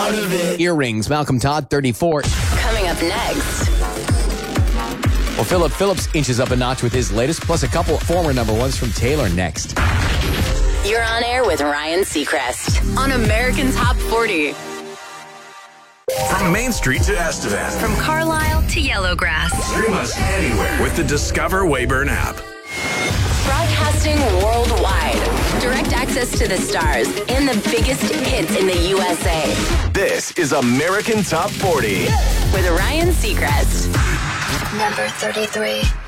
out of it. Earrings, Malcolm Todd, 34. Coming up next. Well, Philip Phillips inches up a notch with his latest, plus a couple former number ones from Taylor next. You're on air with Ryan Seacrest on American Top 40. From Main Street to Estevan. From Carlisle to Yellowgrass. Stream us anywhere with the Discover Wayburn app. Broadcasting worldwide. Direct access to the stars and the biggest hits in the USA. This is American Top 40. With Ryan Seacrest. Number 33.